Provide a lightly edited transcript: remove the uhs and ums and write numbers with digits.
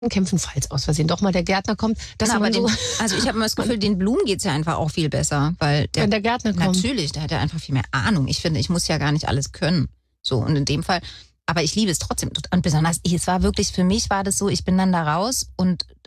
kämpfen, falls aus Versehen doch mal der Gärtner kommt. Aber also ich habe immer das Gefühl, den Blumen geht es ja einfach auch viel besser, weil wenn der Gärtner kommt. Natürlich, der hat ja einfach viel mehr Ahnung. Ich finde, ich muss ja gar nicht alles können. So, und in dem Fall, aber ich liebe es trotzdem. Und besonders, es war wirklich, für mich war das so, ich bin dann da raus und